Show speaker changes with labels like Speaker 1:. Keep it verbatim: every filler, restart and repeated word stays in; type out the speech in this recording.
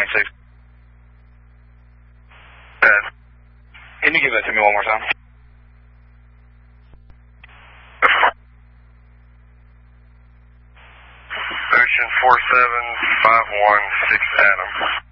Speaker 1: twenty-six.
Speaker 2: Bad.
Speaker 1: Can you give that to me one more time?
Speaker 2: Ocean four seven five one six Adam.